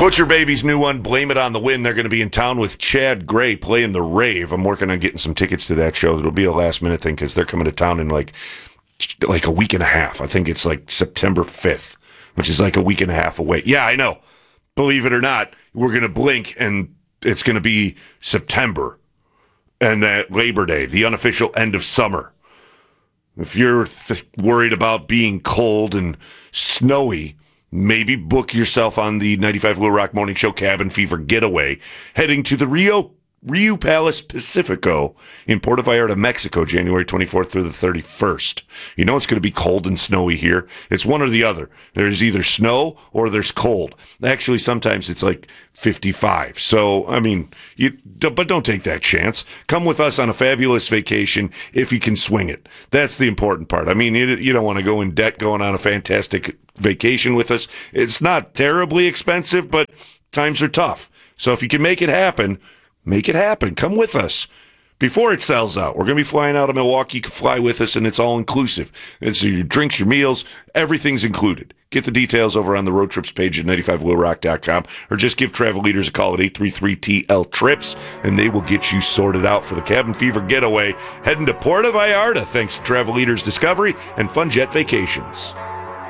Butcher Baby's new one, Blame It on the Wind. They're going to be in town with Chad Gray playing the Rave. I'm working on getting some tickets to that show. It'll be a last minute thing because they're coming to town in like a week and a half. I think it's like September 5th, which is like a week and a half away. Yeah, I know. Believe it or not, we're going to blink and it's going to be September and that Labor Day, the unofficial end of summer. If you're worried about being cold and snowy, maybe book yourself on the 95 Will Rock Morning Show Cabin Fever Getaway, heading to the Rio Palace Pacifico in Puerto Vallarta, Mexico, January 24th through the 31st. You know it's going to be cold and snowy here. It's one or the other. There's either snow or there's cold. Actually, sometimes it's like 55. So, I mean, but don't take that chance. Come with us on a fabulous vacation if you can swing it. That's the important part. I mean, you don't want to go in debt going on a fantastic vacation with us. It's not terribly expensive, but times are tough. So if you can make it happen, make it happen. Come with us before it sells out. We're going to be flying out of Milwaukee. You can fly with us, and it's all inclusive. It's your drinks, your meals, everything's included. Get the details over on the road trips page at 95willrock.com, or just give Travel Leaders a call at 833-TL-TRIPS, and they will get you sorted out for the Cabin Fever Getaway heading to Puerto Vallarta, thanks to Travel Leaders Discovery and Fun Jet Vacations.